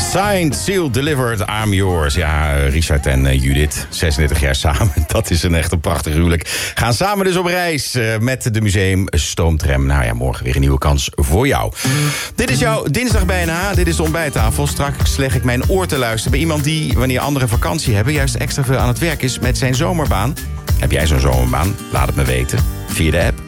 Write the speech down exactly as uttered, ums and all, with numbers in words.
Signed, sealed, delivered, I'm yours. Ja, Richard en uh, Judith, zesendertig jaar samen. Dat is een echt een prachtig huwelijk. Gaan samen dus op reis uh, met de Museum Stoomtram. Nou ja, morgen weer een nieuwe kans voor jou. Dit is jouw dinsdag bijna. Dit is de ontbijttafel. Straks leg ik mijn oor te luisteren bij iemand die, wanneer anderen vakantie hebben, juist extra veel aan het werk is met zijn zomerbaan. Heb jij zo'n zomerbaan? Laat het me weten via de app.